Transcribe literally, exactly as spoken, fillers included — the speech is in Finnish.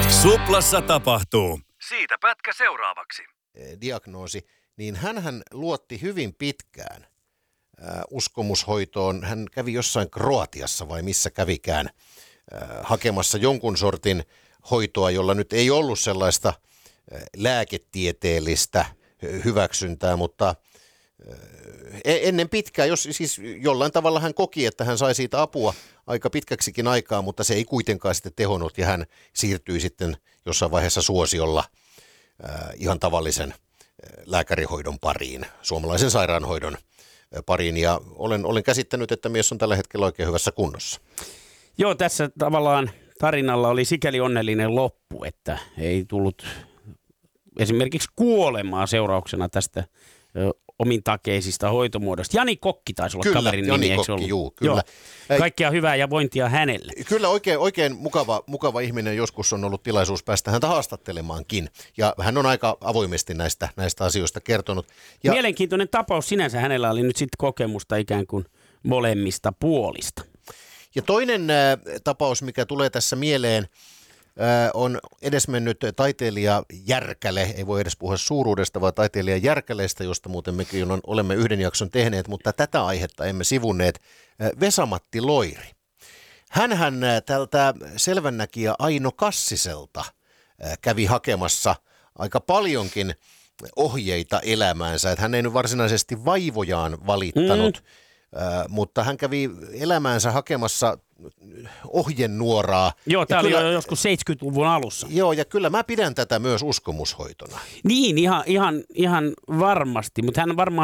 Suplassa tapahtuu. Siitä pätkä seuraavaksi. Diagnoosi, niin hänhän luotti hyvin pitkään äh, uskomushoitoon. Hän kävi jossain Kroatiassa vai missä kävikään äh, hakemassa jonkun sortin hoitoa, jolla nyt ei ollut sellaista äh, lääketieteellistä hyväksyntää, mutta äh, ennen pitkään, jos siis jollain tavalla hän koki, että hän sai siitä apua aika pitkäksikin aikaa, mutta se ei kuitenkaan sitten tehonnut ja hän siirtyi sitten jossain vaiheessa suosiolla äh, ihan tavallisen äh, lääkärihoidon pariin, suomalaisen sairaanhoidon äh, pariin ja olen, olen käsittänyt, että mies on tällä hetkellä oikein hyvässä kunnossa. Joo, tässä tavallaan tarinalla oli sikäli onnellinen loppu, että ei tullut esimerkiksi kuolemaa seurauksena tästä ö, omintakeisista hoitomuodosta. Jani Kokki taisi olla Kyllä, kaverin Jani nimi, Kokki, ollut? juu, kyllä. Joo. Kaikkea hyvää ja vointia hänelle. Kyllä oikein, oikein mukava, mukava ihminen, joskus on ollut tilaisuus päästä häntä haastattelemaankin ja hän on aika avoimesti näistä, näistä asioista kertonut. Ja mielenkiintoinen tapaus sinänsä, hänellä oli nyt sitten kokemusta ikään kuin molemmista puolista. Ja toinen äh, tapaus, mikä tulee tässä mieleen, äh, on edesmennyt taiteilija Järkäle, ei voi edes puhua suuruudesta, vaan taiteilija Järkäleestä, josta muuten mekin on, olemme yhden jakson tehneet, mutta tätä aihetta emme sivunneet. Äh, Vesa-Matti Loiri. Hänhän äh, tältä selvännäkijä Aino Kassiselta äh, kävi hakemassa aika paljonkin ohjeita elämäänsä, että hän ei nyt varsinaisesti vaivojaan valittanut, mm. Äh, mutta hän kävi elämäänsä hakemassa ohjenuoraa. Joo, tämä oli kyllä, jo joskus seitsemänkymmentäluvun alussa. Joo, ja kyllä mä pidän tätä myös uskomushoitona. Niin, ihan, ihan, ihan varmasti, mutta hän varmaan